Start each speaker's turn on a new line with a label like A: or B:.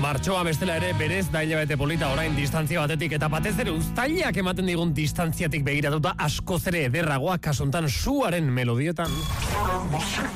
A: Martxoa bestela ere berez da hilabete polita orain distantzia batetik eta batez ere uztailak ematen digun distantziatik begiratuta askoz ere ederragoa kasuntan suaren melodietan.